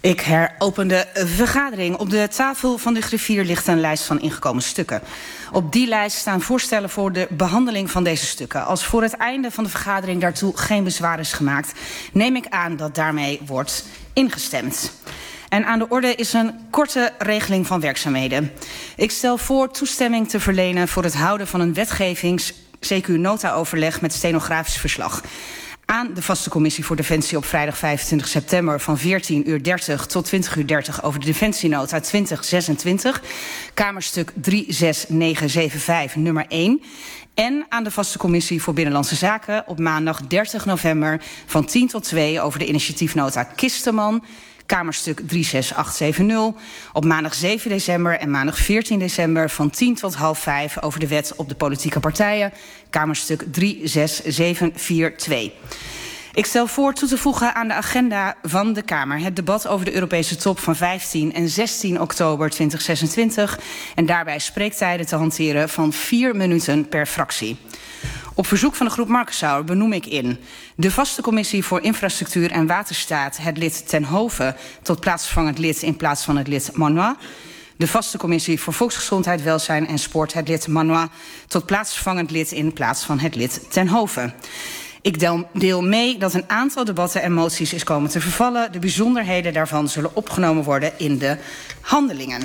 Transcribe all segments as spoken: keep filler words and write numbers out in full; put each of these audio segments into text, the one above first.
Ik heropen de vergadering. Op de tafel van de griffier ligt een lijst van ingekomen stukken. Op die lijst staan voorstellen voor de behandeling van deze stukken. Als voor het einde van de vergadering daartoe geen bezwaar is gemaakt, neem ik aan dat daarmee wordt ingestemd. En aan de orde is een korte regeling van werkzaamheden. Ik stel voor toestemming te verlenen voor het houden van een wetgevings-C Q-nota-overleg met stenografisch verslag. Aan de vaste commissie voor Defensie op vrijdag vijfentwintig september van veertien uur dertig tot twintig uur dertig over de Defensienota twintig zesentwintig, kamerstuk drie zes negen zeven vijf nummer één. En aan de vaste commissie voor Binnenlandse Zaken op maandag dertig november van tien tot twee over de initiatiefnota Kisteman, kamerstuk drie zes acht zeven nul. Op maandag zeven december en maandag veertien december van tien tot half vijf over de wet op de politieke partijen, kamerstuk drie zes zeven vier twee. Ik stel voor toe te voegen aan de agenda van de Kamer het debat over de Europese top van vijftien en zestien oktober tweeduizend zesentwintig en daarbij spreektijden te hanteren van vier minuten per fractie. Op verzoek van de groep Markensauer benoem ik in de vaste commissie voor infrastructuur en waterstaat het lid Ten Hove tot plaatsvervangend lid in plaats van het lid Manois. De vaste commissie voor volksgezondheid, welzijn en sport het lid Manois tot plaatsvervangend lid in plaats van het lid Ten Hove. Ik deel mee dat een aantal debatten en moties is komen te vervallen. De bijzonderheden daarvan zullen opgenomen worden in de handelingen.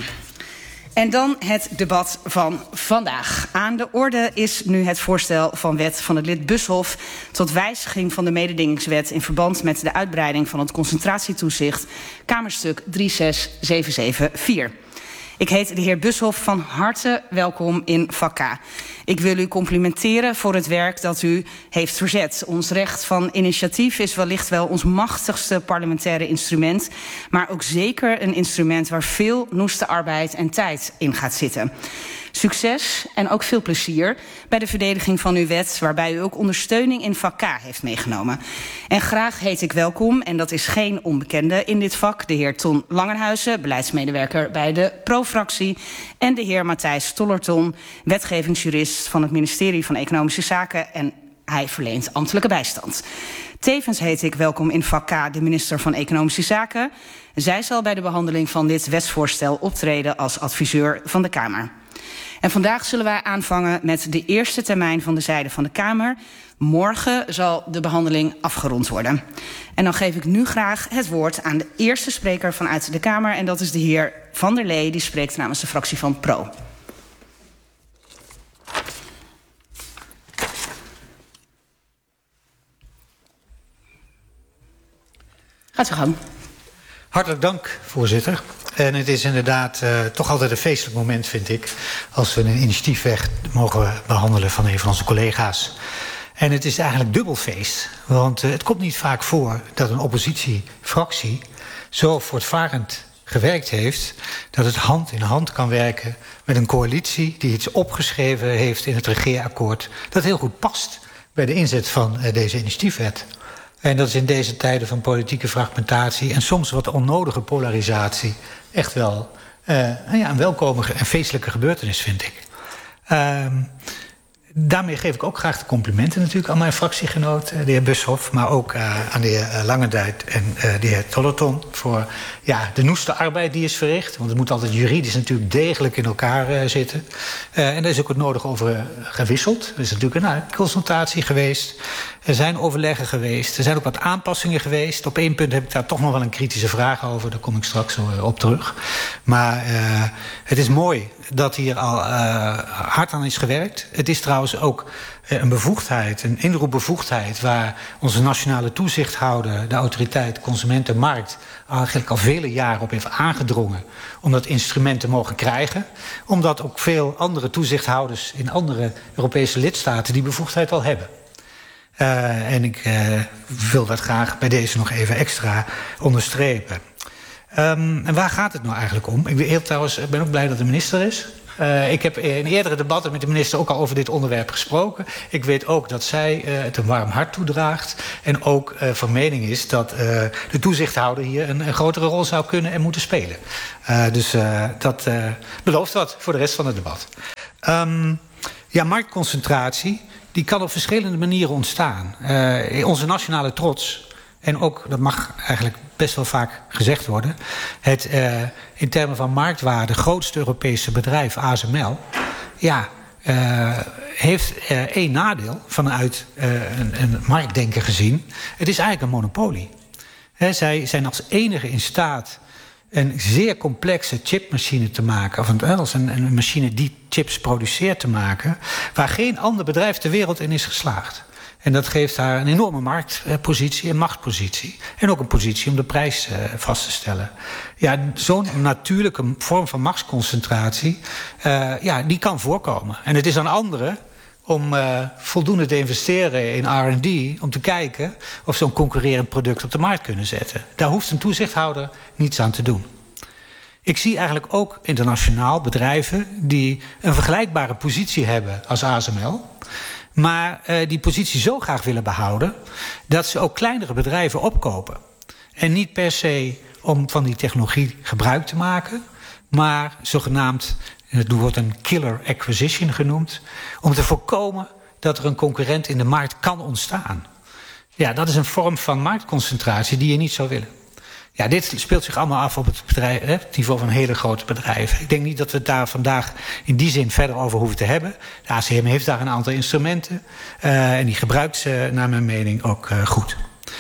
En dan het debat van vandaag. Aan de orde is nu het voorstel van wet van het lid Bushoff tot wijziging van de mededingingswet in verband met de uitbreiding van het concentratietoezicht, kamerstuk drie zes zeven zeven vier. Ik heet de heer Bushoff van harte welkom in vak K. Ik wil u complimenteren voor het werk dat u heeft verzet. Ons recht van initiatief is wellicht wel ons machtigste parlementaire instrument, maar ook zeker een instrument waar veel noeste arbeid en tijd in gaat zitten. Succes en ook veel plezier bij de verdediging van uw wet, waarbij u ook ondersteuning in vak K heeft meegenomen. En graag heet ik welkom, en dat is geen onbekende in dit vak, de heer Ton Langenhuizen, beleidsmedewerker bij de Pro-fractie, en de heer Matthijs Tollerton, wetgevingsjurist van het ministerie van Economische Zaken, en hij verleent ambtelijke bijstand. Tevens heet ik welkom in vak K de minister van Economische Zaken. Zij zal bij de behandeling van dit wetsvoorstel optreden als adviseur van de Kamer. En vandaag zullen wij aanvangen met de eerste termijn van de zijde van de Kamer. Morgen zal de behandeling afgerond worden. En dan geef ik nu graag het woord aan de eerste spreker vanuit de Kamer. En dat is de heer Van der Lee, die spreekt namens de fractie van Pro. Gaat u gang. Hartelijk dank, voorzitter. En het is inderdaad uh, toch altijd een feestelijk moment, vind ik, als we een initiatiefwet mogen behandelen van een van onze collega's. En het is eigenlijk dubbel feest, want uh, het komt niet vaak voor dat een oppositiefractie zo voortvarend gewerkt heeft, dat het hand in hand kan werken met een coalitie die iets opgeschreven heeft in het regeerakkoord dat heel goed past bij de inzet van uh, deze initiatiefwet. En dat is in deze tijden van politieke fragmentatie en soms wat onnodige polarisatie echt wel uh, ja, een welkome en feestelijke gebeurtenis, vind ik. Uh, daarmee geef ik ook graag de complimenten natuurlijk aan mijn fractiegenoot, de heer Bushoff, maar ook uh, aan de heer Langendijk en uh, de heer Tollerton voor ja, de noeste arbeid die is verricht. Want het moet altijd juridisch natuurlijk degelijk in elkaar uh, zitten. Uh, en daar is ook het nodig over uh, gewisseld. Er is natuurlijk een uh, consultatie geweest. Er zijn overleggen geweest. Er zijn ook wat aanpassingen geweest. Op één punt heb ik daar toch nog wel een kritische vraag over. Daar kom ik straks uh, op terug. Maar uh, het is mooi dat hier al uh, hard aan is gewerkt. Het is trouwens ook uh, een bevoegdheid, een inroepbevoegdheid, waar onze nationale toezichthouder, de autoriteit Consumentenmarkt, eigenlijk al vele jaren op heeft aangedrongen om dat instrument te mogen krijgen. Omdat ook veel andere toezichthouders in andere Europese lidstaten die bevoegdheid al hebben. Uh, en ik uh, wil dat graag bij deze nog even extra onderstrepen. Um, en waar gaat het nou eigenlijk om? Ik ben, heel, trouwens, ik ben ook blij dat de minister is. Uh, ik heb in eerdere debatten met de minister ook al over dit onderwerp gesproken. Ik weet ook dat zij uh, het een warm hart toedraagt. En ook uh, van mening is dat uh, de toezichthouder hier een, een grotere rol zou kunnen en moeten spelen. Uh, dus uh, dat uh, belooft wat voor de rest van het debat. Um, ja, marktconcentratie die kan op verschillende manieren ontstaan. Uh, onze nationale trots en ook, dat mag eigenlijk best wel vaak gezegd worden, het uh, in termen van marktwaarde grootste Europese bedrijf, A S M L, ja, uh, heeft uh, één nadeel vanuit uh, een, een marktdenker gezien. Het is eigenlijk een monopolie. He, zij zijn als enige in staat een zeer complexe chipmachine te maken, of een, als een, een machine die chips produceert te maken, waar geen ander bedrijf ter wereld in is geslaagd. En dat geeft haar een enorme marktpositie en machtspositie. En ook een positie om de prijs uh, vast te stellen. Ja, zo'n natuurlijke vorm van machtsconcentratie, uh, ja, die kan voorkomen. En het is aan anderen om uh, voldoende te investeren in R en D, om te kijken of ze een concurrerend product op de markt kunnen zetten. Daar hoeft een toezichthouder niets aan te doen. Ik zie eigenlijk ook internationaal bedrijven die een vergelijkbare positie hebben als A S M L, maar uh, die positie zo graag willen behouden dat ze ook kleinere bedrijven opkopen. En niet per se om van die technologie gebruik te maken, maar zogenaamd, het wordt een killer acquisition genoemd, om te voorkomen dat er een concurrent in de markt kan ontstaan. Ja, dat is een vorm van marktconcentratie die je niet zou willen. Ja, dit speelt zich allemaal af op het, bedrijf, hè, het niveau van hele grote bedrijven. Ik denk niet dat we het daar vandaag in die zin verder over hoeven te hebben. De A C M heeft daar een aantal instrumenten uh, en die gebruikt ze naar mijn mening ook uh, goed.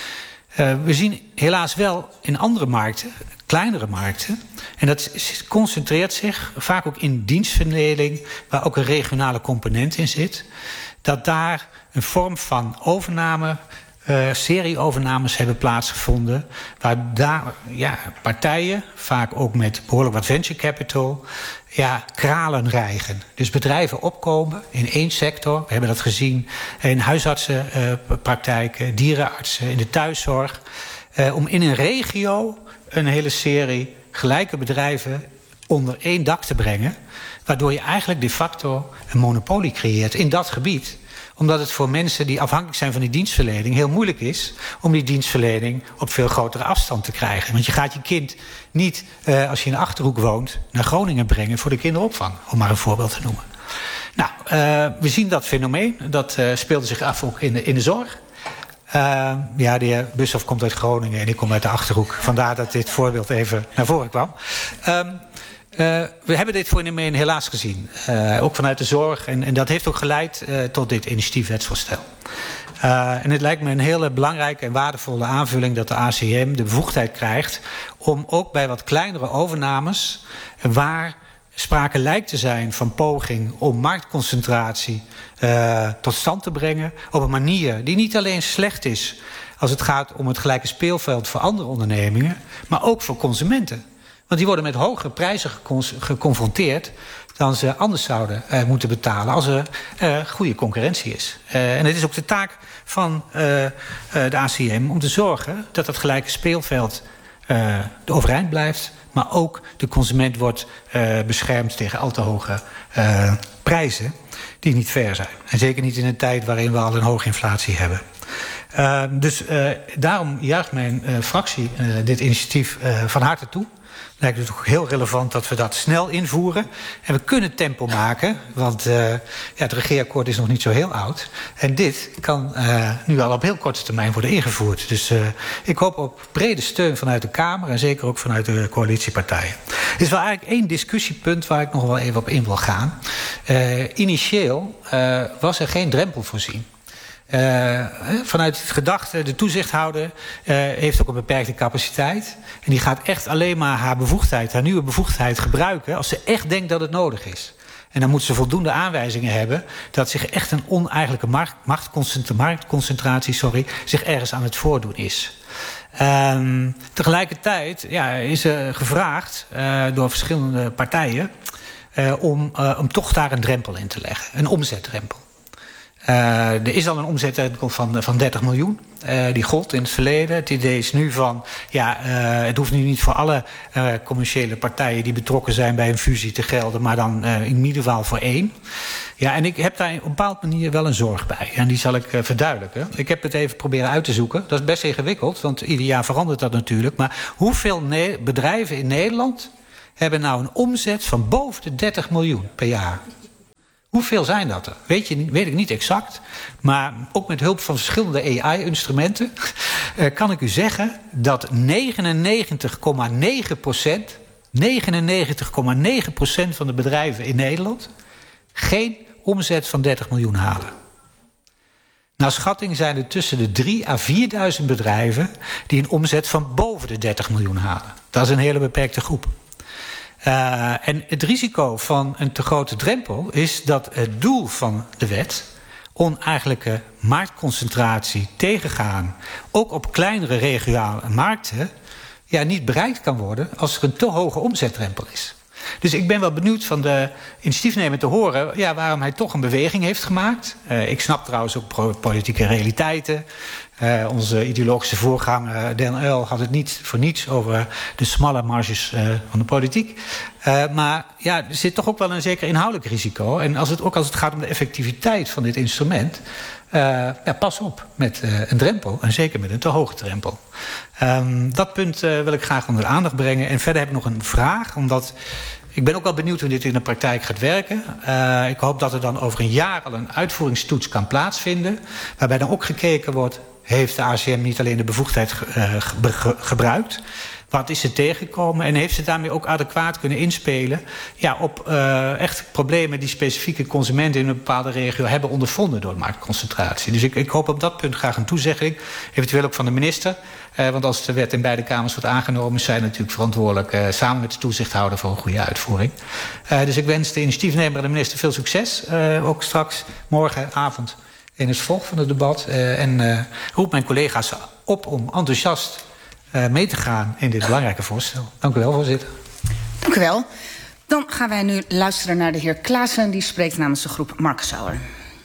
Uh, we zien helaas wel in andere markten, kleinere markten, en dat concentreert zich vaak ook in dienstverlening, waar ook een regionale component in zit, dat daar een vorm van overname, Uh, serieovernames hebben plaatsgevonden, waar daar ja, partijen, vaak ook met behoorlijk wat venture capital, ja, kralen rijgen. Dus bedrijven opkomen in één sector. We hebben dat gezien in huisartsenpraktijken, uh, dierenartsen, in de thuiszorg, uh, om in een regio een hele serie gelijke bedrijven onder één dak te brengen, waardoor je eigenlijk de facto een monopolie creëert in dat gebied, omdat het voor mensen die afhankelijk zijn van die dienstverlening heel moeilijk is om die dienstverlening op veel grotere afstand te krijgen. Want je gaat je kind niet, uh, als je in de Achterhoek woont, naar Groningen brengen voor de kinderopvang, om maar een voorbeeld te noemen. Nou, uh, we zien dat fenomeen. Dat uh, speelde zich af ook in de, in de zorg. Uh, ja, de heer Bushoff komt uit Groningen en ik kom uit de Achterhoek. Vandaar dat dit voorbeeld even naar voren kwam. Um, Uh, we hebben dit fenomeen helaas gezien. Uh, ook vanuit de zorg. En, en dat heeft ook geleid uh, tot dit initiatiefwetsvoorstel. Uh, en het lijkt me een hele belangrijke en waardevolle aanvulling dat de A C M de bevoegdheid krijgt om ook bij wat kleinere overnames, waar sprake lijkt te zijn van poging om marktconcentratie uh, tot stand te brengen op een manier die niet alleen slecht is als het gaat om het gelijke speelveld voor andere ondernemingen, maar ook voor consumenten. Want die worden met hogere prijzen geconfronteerd dan ze anders zouden uh, moeten betalen als er uh, goede concurrentie is. Uh, en het is ook de taak van uh, uh, de A C M om te zorgen dat dat gelijke speelveld uh, overeind blijft, maar ook de consument wordt uh, beschermd tegen al te hoge uh, prijzen die niet fair zijn. En zeker niet in een tijd waarin we al een hoge inflatie hebben. Uh, dus uh, daarom juicht mijn uh, fractie uh, dit initiatief uh, van harte toe. Lijkt het ook heel relevant dat we dat snel invoeren. En we kunnen tempo maken, want uh, ja, het regeerakkoord is nog niet zo heel oud. En dit kan uh, nu al op heel korte termijn worden ingevoerd. Dus uh, ik hoop op brede steun vanuit de Kamer en zeker ook vanuit de coalitiepartijen. Er is wel eigenlijk één discussiepunt waar ik nog wel even op in wil gaan. Uh, initieel uh, was er geen drempel voorzien. Uh, vanuit het gedachte, de toezichthouder uh, heeft ook een beperkte capaciteit. En die gaat echt alleen maar haar bevoegdheid, haar nieuwe bevoegdheid gebruiken als ze echt denkt dat het nodig is. En dan moet ze voldoende aanwijzingen hebben dat zich echt een oneigenlijke marktconcentratie sorry, zich ergens aan het voordoen is. Um, tegelijkertijd ja, is er gevraagd uh, door verschillende partijen uh, om, uh, om toch daar een drempel in te leggen, een omzetdrempel. Uh, er is al een omzetdrempel van, van dertig miljoen. Uh, die gold in het verleden. Het idee is nu van, ja, uh, het hoeft nu niet voor alle uh, commerciële partijen die betrokken zijn bij een fusie te gelden, maar dan uh, in ieder geval voor één. Ja, en ik heb daar op een bepaalde manier wel een zorg bij. En die zal ik uh, verduidelijken. Ik heb het even proberen uit te zoeken. Dat is best ingewikkeld, want ieder jaar verandert dat natuurlijk. Maar hoeveel ne- bedrijven in Nederland hebben nou een omzet van boven de dertig miljoen per jaar? Hoeveel zijn dat er? Weet, je, weet ik niet exact. Maar ook met hulp van verschillende A I-instrumenten... Uh, kan ik u zeggen dat negenennegentig komma negen procent... negenennegentig komma negen procent van de bedrijven in Nederland... geen omzet van dertig miljoen halen. Naar schatting zijn er tussen de drie à vierduizend bedrijven... die een omzet van boven de dertig miljoen halen. Dat is een hele beperkte groep. Uh, en het risico van een te grote drempel is dat het doel van de wet... oneigenlijke marktconcentratie tegengaan... ook op kleinere regionale markten... ja, niet bereikt kan worden als er een te hoge omzetdrempel is. Dus ik ben wel benieuwd van de initiatiefnemer te horen... Ja, waarom hij toch een beweging heeft gemaakt. Uh, ik snap trouwens ook politieke realiteiten. Uh, onze ideologische voorganger Den Uyl had het niet voor niets... over de smalle marges uh, van de politiek. Uh, maar ja, er zit toch ook wel een zeker inhoudelijk risico. En als het, ook als het gaat om de effectiviteit van dit instrument... Uh, ja, pas op met uh, een drempel. En zeker met een te hoge drempel. Um, dat punt uh, wil ik graag onder de aandacht brengen. En verder heb ik nog een vraag. Omdat ik ben ook wel benieuwd hoe dit in de praktijk gaat werken. Uh, ik hoop dat er dan over een jaar al een uitvoeringstoets kan plaatsvinden. Waarbij dan ook gekeken wordt... heeft de A C M niet alleen de bevoegdheid uh, ge- ge- gebruikt... Wat is er tegengekomen en heeft ze daarmee ook adequaat kunnen inspelen... Ja, op uh, echt problemen die specifieke consumenten in een bepaalde regio hebben ondervonden door de marktconcentratie. Dus ik, ik hoop op dat punt graag een toezegging, eventueel ook van de minister. Uh, want als de wet in beide kamers wordt aangenomen... is zij natuurlijk verantwoordelijk uh, samen met de toezichthouder voor een goede uitvoering. Uh, dus ik wens de initiatiefnemer en de minister veel succes. Uh, ook straks morgenavond in het vervolg van het debat. Uh, en uh, roep mijn collega's op om enthousiast... Uh, mee te gaan in dit belangrijke voorstel. Dank u wel, voorzitter. Dank u wel. Dan gaan wij nu luisteren naar de heer Klaassen... die spreekt namens de groep Marcus Sauer.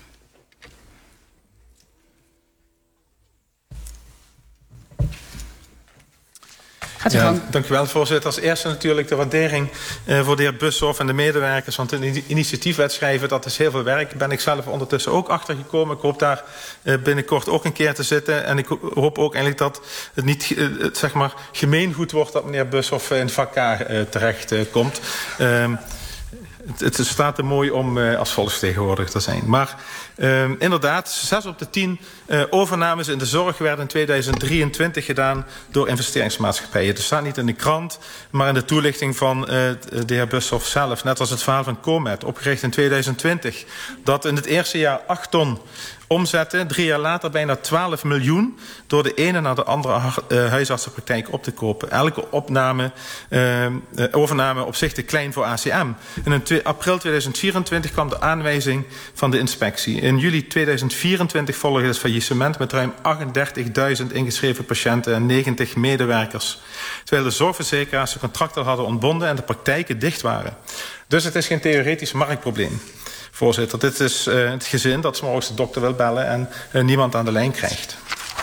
Ja, dank u wel, voorzitter. Als eerste natuurlijk de waardering uh, voor de heer Bushoff en de medewerkers. Want een initiatiefwet schrijven, dat is heel veel werk. Daar ben ik zelf ondertussen ook achtergekomen. Ik hoop daar uh, binnenkort ook een keer te zitten. En ik hoop ook eigenlijk dat het niet uh, het, zeg maar, gemeengoed wordt... dat meneer Bushoff in vak K uh, terecht uh, komt. Uh, Het, het staat er mooi om uh, als volksvertegenwoordiger te zijn. Maar uh, inderdaad, zes op de tien uh, overnames in de zorg werden in tweeduizend drieëntwintig gedaan door investeringsmaatschappijen. Dat staat niet in de krant, maar in de toelichting van uh, de heer Bushoff zelf. Net als het verhaal van Comet, opgericht in tweeduizend twintig. Dat in het eerste jaar acht ton omzetten, drie jaar later bijna twaalf miljoen... door de ene naar de andere uh, huisartsenpraktijk op te kopen. Elke opname, uh, overname op zich te klein voor A C M. En in april tweeduizend vierentwintig kwam de aanwijzing van de inspectie. In juli tweeduizend vierentwintig volgde het faillissement... met ruim achtendertigduizend ingeschreven patiënten en negentig medewerkers. Terwijl de zorgverzekeraars de contracten hadden ontbonden... en de praktijken dicht waren. Dus het is geen theoretisch marktprobleem. Voorzitter, dit is uh, het gezin dat 's morgens de dokter wil bellen... en uh, niemand aan de lijn krijgt.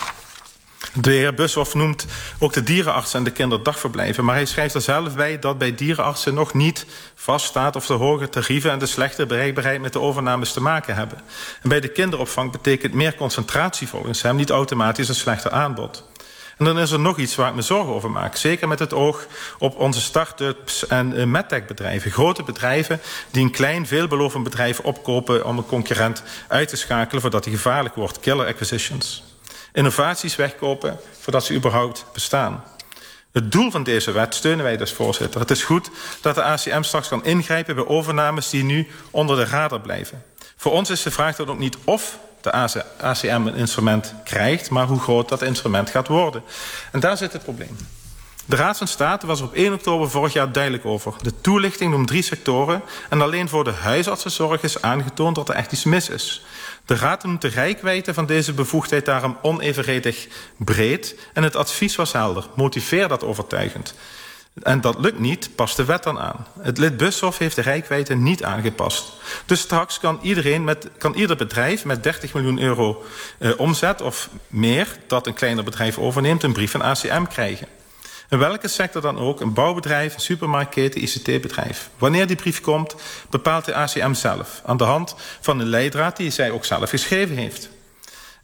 De heer Bushoff noemt ook de dierenartsen en de kinderdagverblijven... maar hij schrijft er zelf bij dat bij dierenartsen nog niet vaststaat... of de hoge tarieven en de slechte bereikbaarheid met de overnames te maken hebben. En bij de kinderopvang betekent meer concentratie volgens hem... niet automatisch een slechter aanbod. En dan is er nog iets waar ik me zorgen over maak. Zeker met het oog op onze start-ups en uh, medtech-bedrijven. Grote bedrijven die een klein, veelbelovend bedrijf opkopen... om een concurrent uit te schakelen voordat hij gevaarlijk wordt. Killer acquisitions. Innovaties wegkopen voordat ze überhaupt bestaan. Het doel van deze wet steunen wij dus, voorzitter. Het is goed dat de A C M straks kan ingrijpen bij overnames... die nu onder de radar blijven. Voor ons is de vraag dan ook niet of... de A C M een instrument krijgt, maar hoe groot dat instrument gaat worden. En daar zit het probleem. De Raad van State was er op één oktober vorig jaar duidelijk over. De toelichting noemt drie sectoren... en alleen voor de huisartsenzorg is aangetoond dat er echt iets mis is. De Raad noemt de reikwijdte van deze bevoegdheid daarom onevenredig breed... en het advies was helder. Motiveer dat overtuigend. En dat lukt niet, past de wet dan aan. Het lid Bushoff heeft de reikwijdte niet aangepast. Dus straks kan, iedereen met, kan ieder bedrijf met dertig miljoen euro uh, omzet of meer... dat een kleiner bedrijf overneemt, een brief van A C M krijgen. In welke sector dan ook, een bouwbedrijf, een supermarktketen, I C T-bedrijf. Wanneer die brief komt, bepaalt de A C M zelf... aan de hand van een leidraad die zij ook zelf geschreven heeft.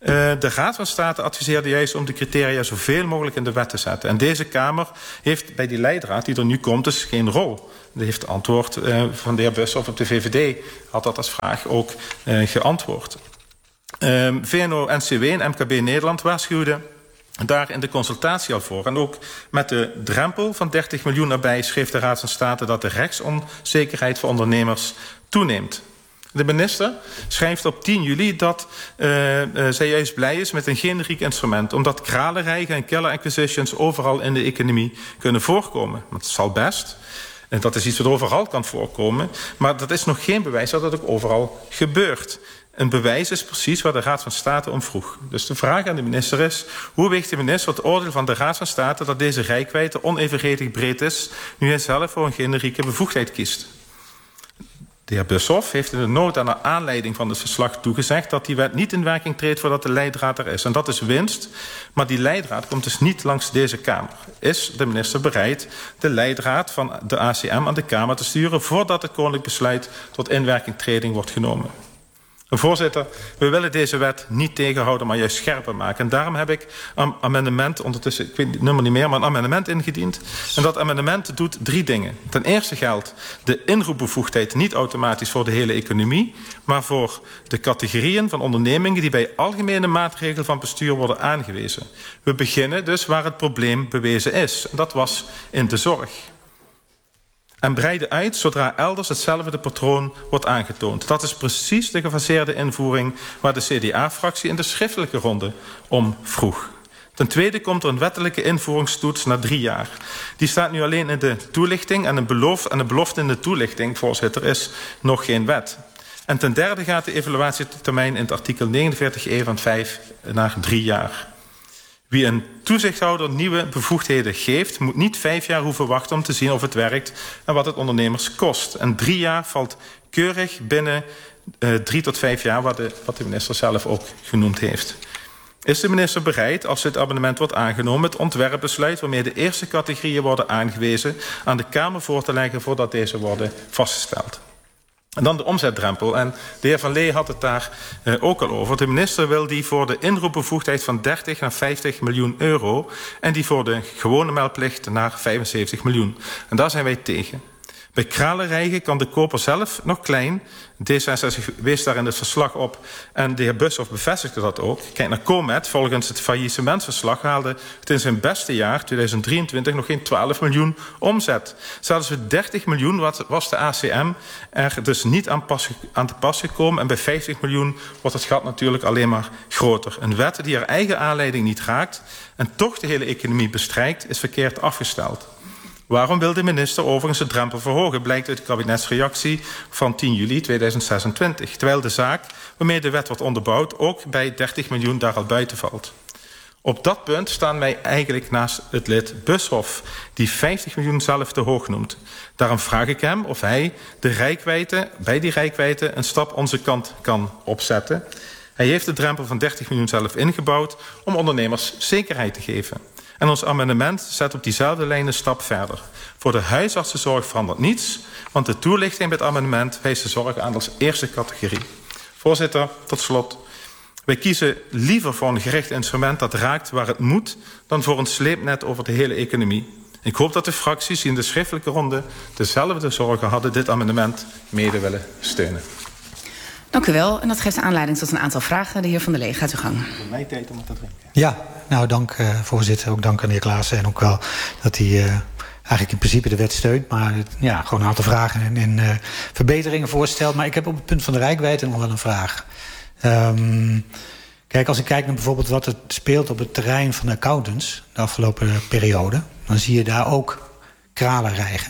De Raad van State adviseerde juist om de criteria zoveel mogelijk in de wet te zetten. En deze Kamer heeft bij die leidraad die er nu komt dus geen rol. Die heeft antwoord uh, van de heer Bushoff op de V V D had dat als vraag ook uh, geantwoord. Uh, V N O N C W en M K B Nederland waarschuwden daar in de consultatie al voor. En ook met de drempel van dertig miljoen erbij schreef de Raad van State dat de rechtsonzekerheid voor ondernemers toeneemt. De minister schrijft op tien juli dat uh, uh, zij juist blij is met een generiek instrument, omdat kralenrijgen en killer acquisitions overal in de economie kunnen voorkomen. Dat zal best. En dat is iets wat overal kan voorkomen. Maar dat is nog geen bewijs dat het ook overal gebeurt. Een bewijs is precies waar de Raad van State om vroeg. Dus de vraag aan de minister is: hoe weegt de minister het oordeel van de Raad van State dat deze reikwijdte onevenredig breed is, nu hij zelf voor een generieke bevoegdheid kiest? De heer Bushoff heeft in de nota naar aanleiding van het verslag toegezegd dat die wet niet in werking treedt voordat de leidraad er is. En dat is winst, maar die leidraad komt dus niet langs deze Kamer. Is de minister bereid de leidraad van de A C M aan de Kamer te sturen voordat het koninklijk besluit tot inwerkingtreding wordt genomen? Voorzitter, we willen deze wet niet tegenhouden, maar juist scherper maken. En daarom heb ik een amendement, ondertussen, ik weet het nummer niet meer, maar een amendement ingediend. En dat amendement doet drie dingen. Ten eerste geldt de inroepbevoegdheid niet automatisch voor de hele economie, maar voor de categorieën van ondernemingen die bij algemene maatregelen van bestuur worden aangewezen. We beginnen dus waar het probleem bewezen is. En dat was in de zorg. En breiden uit zodra elders hetzelfde patroon wordt aangetoond. Dat is precies de gefaseerde invoering waar de C D A-fractie in de schriftelijke ronde om vroeg. Ten tweede komt er een wettelijke invoeringstoets na drie jaar. Die staat nu alleen in de toelichting en een, beloof, en een belofte in de toelichting, voorzitter, is nog geen wet. En ten derde gaat de evaluatietermijn in het artikel negenenveertig E van vijf naar drie jaar. Wie een toezichthouder nieuwe bevoegdheden geeft, moet niet vijf jaar hoeven wachten om te zien of het werkt en wat het ondernemers kost. En drie jaar valt keurig binnen uh, drie tot vijf jaar, wat de, wat de minister zelf ook genoemd heeft. Is de minister bereid, als dit amendement wordt aangenomen, het ontwerpbesluit waarmee de eerste categorieën worden aangewezen aan de Kamer voor te leggen voordat deze worden vastgesteld? En dan de omzetdrempel. En de heer Van Lee had het daar uh, ook al over. De minister wil die voor de inroepbevoegdheid van dertig naar vijftig miljoen euro... en die voor de gewone meldplicht naar vijfenzeventig miljoen. En daar zijn wij tegen. Bij kralenrijgen kan de koper zelf nog klein. D zesenzestig wees daar in het verslag op. En de heer Bushoff bevestigde dat ook. Kijk naar Comet. Volgens het faillissementsverslag haalde het in zijn beste jaar, tweeduizend drieëntwintig, nog geen twaalf miljoen omzet. Zelfs voor dertig miljoen was de A C M er dus niet aan, pas, aan te pas gekomen. En bij vijftig miljoen wordt het gat natuurlijk alleen maar groter. Een wet die haar eigen aanleiding niet raakt en toch de hele economie bestrijkt, is verkeerd afgesteld. Waarom wil de minister overigens de drempel verhogen? Blijkt uit de kabinetsreactie van tien juli tweeduizend zesentwintig. Terwijl de zaak waarmee de wet wordt onderbouwd ook bij dertig miljoen daar al buiten valt. Op dat punt staan wij eigenlijk naast het lid Bushoff, die vijftig miljoen zelf te hoog noemt. Daarom vraag ik hem of hij de reikwijdte, bij die reikwijdte een stap onze kant kan opzetten. Hij heeft de drempel van dertig miljoen zelf ingebouwd om ondernemers zekerheid te geven. En ons amendement zet op diezelfde lijn een stap verder. Voor de huisartsenzorg verandert niets, want de toelichting bij het amendement wijst de zorg aan als eerste categorie. Voorzitter, tot slot. Wij kiezen liever voor een gericht instrument dat raakt waar het moet, dan voor een sleepnet over de hele economie. Ik hoop dat de fracties die in de schriftelijke ronde dezelfde zorgen hadden dit amendement mede willen steunen. Dank u wel. En dat geeft aanleiding tot een aantal vragen. De heer Van der Lee, gaat u gang. Voor mij tijd om het te drinken. Ja, nou dank uh, voorzitter. Ook dank aan de heer Klaassen. En ook wel dat hij uh, eigenlijk in principe de wet steunt. Maar ja, gewoon een aantal vragen en, en uh, verbeteringen voorstelt. Maar ik heb op het punt van de reikwijdte nog wel een vraag. Um, kijk, als ik kijk naar bijvoorbeeld wat er speelt op het terrein van de accountants de afgelopen periode, dan zie je daar ook kralenrijgen.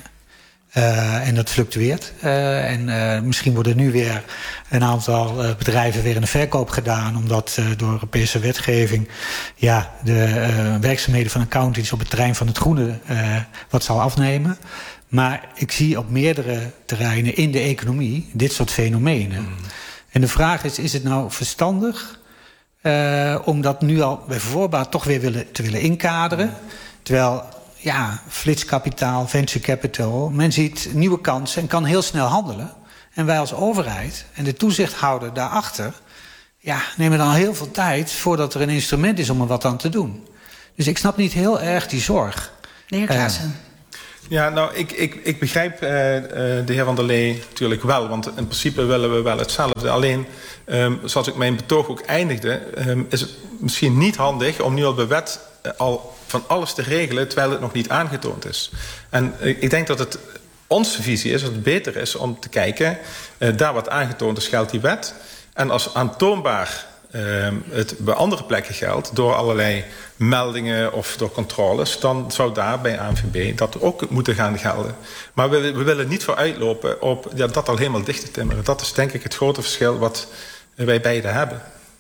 Uh, en dat fluctueert. Uh, en uh, misschien worden nu weer een aantal uh, bedrijven weer in de verkoop gedaan, omdat uh, door Europese wetgeving ja, de uh, werkzaamheden van accountants op het terrein van het groene uh, wat zal afnemen. Maar ik zie op meerdere terreinen in de economie dit soort fenomenen. Mm. En de vraag is, is het nou verstandig uh, om dat nu al bij voorbaat toch weer willen, te willen inkaderen? Mm. Terwijl ja, flitskapitaal, venture capital, men ziet nieuwe kansen en kan heel snel handelen. En wij als overheid en de toezichthouder daarachter, ja, nemen dan heel veel tijd voordat er een instrument is om er wat aan te doen. Dus ik snap niet heel erg die zorg. De heer Klaassen. Uh, Ja, nou, ik, ik, ik begrijp uh, de heer Van der Lee natuurlijk wel. Want in principe willen we wel hetzelfde. Alleen, um, zoals ik mijn betoog ook eindigde, Um, is het misschien niet handig om nu al bij wet uh, al van alles te regelen, terwijl het nog niet aangetoond is. En uh, ik denk dat het onze visie is dat het beter is om te kijken, uh, daar wat aangetoond is, geldt die wet. En als aantoonbaar uh, het bij andere plekken geldt, door allerlei meldingen of door controles, dan zou daar bij A N V B dat ook moeten gaan gelden. Maar we, we willen niet vooruitlopen op ja, dat al helemaal dicht te timmeren. Dat is denk ik het grote verschil wat wij beide hebben.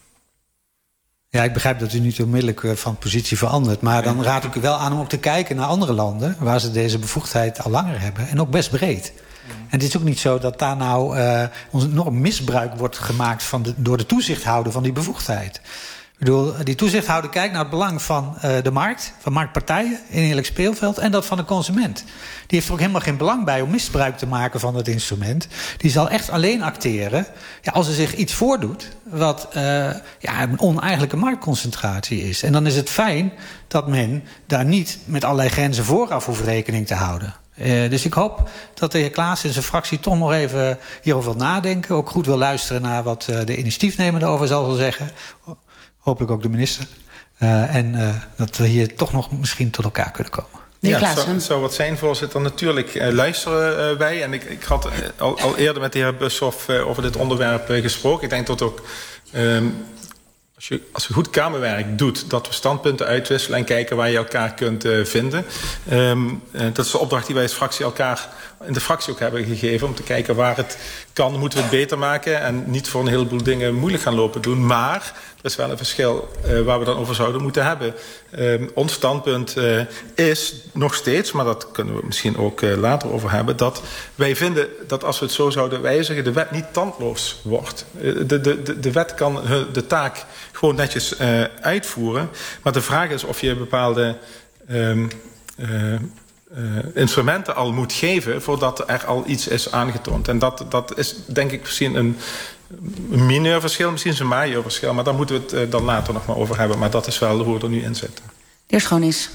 Ja, ik begrijp dat u niet onmiddellijk van positie verandert. Maar dan raad ik u wel aan om ook te kijken naar andere landen waar ze deze bevoegdheid al langer hebben. En ook best breed. En het is ook niet zo dat daar nou uh, ons enorm misbruik wordt gemaakt van de, door de toezichthouder van die bevoegdheid. Ik bedoel, die toezichthouder kijkt naar het belang van uh, de markt, van marktpartijen in een eerlijk speelveld en dat van de consument. Die heeft er ook helemaal geen belang bij om misbruik te maken van het instrument. Die zal echt alleen acteren ja, als er zich iets voordoet wat uh, ja, een oneigenlijke marktconcentratie is. En dan is het fijn dat men daar niet met allerlei grenzen vooraf hoeft rekening te houden. Uh, dus ik hoop dat de heer Klaassen en zijn fractie toch nog even hierover wil nadenken. Ook goed wil luisteren naar wat uh, de initiatiefnemer erover zal zeggen. Hopelijk ook de minister. Uh, en uh, dat we hier toch nog misschien tot elkaar kunnen komen. Ja, het zou, het zou wat zijn, voorzitter. Natuurlijk uh, luisteren uh, wij. En ik, ik had uh, al, al eerder met de heer Bushoff uh, over dit onderwerp uh, gesproken. Ik denk dat ook, um, als je, als je goed kamerwerk doet, dat we standpunten uitwisselen en kijken waar je elkaar kunt uh, vinden. Um, uh, dat is de opdracht die wij als fractie elkaar in de fractie ook hebben gegeven. Om te kijken waar het kan, moeten we het beter maken. En niet voor een heleboel dingen moeilijk gaan lopen doen. Maar er is wel een verschil uh, waar we dan over zouden moeten hebben. Uh, ons standpunt uh, is nog steeds, maar dat kunnen we misschien ook uh, later over hebben, dat wij vinden dat als we het zo zouden wijzigen, de wet niet tandloos wordt. Uh, de, de, de, de wet kan de taak gewoon netjes uh, uitvoeren. Maar de vraag is of je bepaalde Um, uh, Uh, instrumenten al moet geven voordat er al iets is aangetoond. En dat, dat is denk ik misschien een, een mineur verschil, misschien is een majeur verschil, maar daar moeten we het uh, dan later nog maar over hebben. Maar dat is wel hoe we er nu in zitten. De heer Schoonis.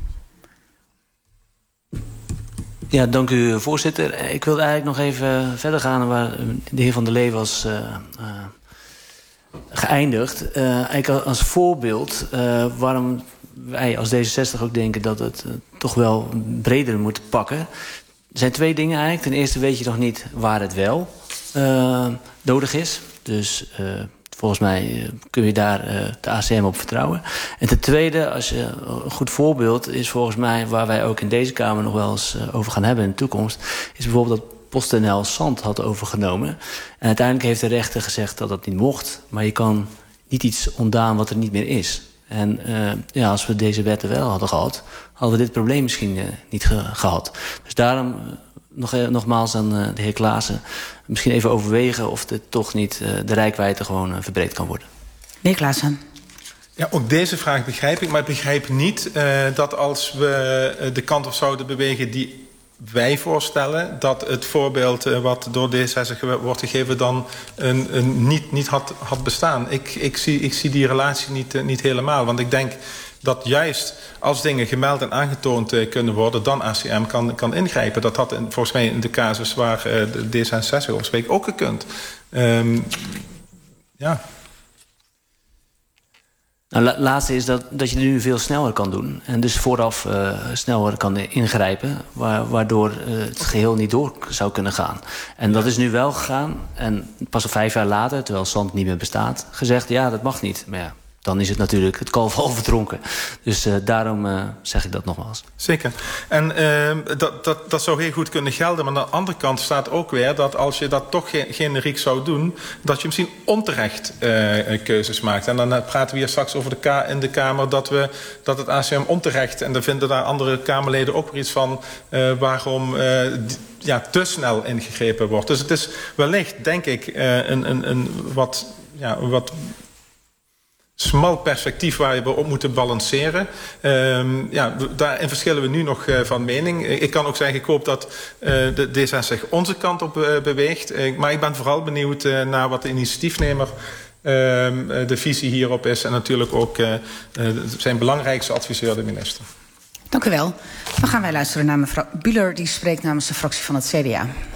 Ja, dank u, voorzitter. Ik wilde eigenlijk nog even verder gaan waar de heer Van der Lee was uh, uh, geëindigd. Uh, eigenlijk als voorbeeld uh, waarom wij als D zesenzestig ook denken dat het uh, toch wel breder moet pakken. Er zijn twee dingen eigenlijk. Ten eerste weet je nog niet waar het wel uh, nodig is. Dus uh, volgens mij uh, kun je daar uh, de A C M op vertrouwen. En ten tweede, als je, een goed voorbeeld is volgens mij, waar wij ook in deze Kamer nog wel eens uh, over gaan hebben in de toekomst, is bijvoorbeeld dat PostNL Zand had overgenomen. En uiteindelijk heeft de rechter gezegd dat dat niet mocht. Maar je kan niet iets ontdaan wat er niet meer is. En uh, ja, als we deze wetten wel hadden gehad, hadden we dit probleem misschien uh, niet ge gehad. Dus daarom uh, nog, uh, nogmaals aan uh, de heer Klaassen, misschien even overwegen of dit toch niet uh, de reikwijdte gewoon uh, verbreed kan worden. De heer Klaassen. Ja, ook deze vraag begrijp ik, maar ik begrijp niet uh, dat als we uh, de kant op zouden bewegen die wij voorstellen, dat het voorbeeld uh, wat door D zesenzestig wordt gegeven dan een, een niet, niet had, had bestaan. Ik, ik, zie, ik zie die relatie niet, uh, niet helemaal. Want ik denk dat juist als dingen gemeld en aangetoond uh, kunnen worden, dan A C M kan, kan ingrijpen. Dat had in, volgens mij in de casus waar uh, de D zesenzestig over spreekt ook gekund. Um, ja. Nou, la laatste is dat, dat je het nu veel sneller kan doen. En dus vooraf uh, sneller kan ingrijpen. Wa waardoor uh, het geheel niet door zou kunnen gaan. En dat is nu wel gegaan. En pas al vijf jaar later, terwijl zand niet meer bestaat, gezegd ja, dat mag niet. Maar ja, dan is het natuurlijk het kalf al verdronken. Dus uh, daarom uh, zeg ik dat nogmaals. Zeker. En uh, dat, dat, dat zou heel goed kunnen gelden. Maar aan de andere kant staat ook weer dat als je dat toch ge generiek zou doen, dat je misschien onterecht uh, keuzes maakt. En dan uh, praten we hier straks over de ka in de Kamer dat, we, dat het A C M onterecht, en dan vinden daar andere Kamerleden ook weer iets van uh, waarom uh, ja, te snel ingegrepen wordt. Dus het is wellicht, denk ik, uh, een, een, een wat... Ja, wat smal perspectief waar we op moeten balanceren. Um, ja, daarin verschillen we nu nog uh, van mening. Ik kan ook zeggen, ik hoop dat uh, de D zesenzestig onze kant op uh, beweegt. Uh, maar ik ben vooral benieuwd uh, naar wat de initiatiefnemer uh, de visie hierop is. En natuurlijk ook uh, uh, zijn belangrijkste adviseur, de minister. Dank u wel. Dan gaan wij luisteren naar mevrouw Bühler, die spreekt namens de fractie van het C D A.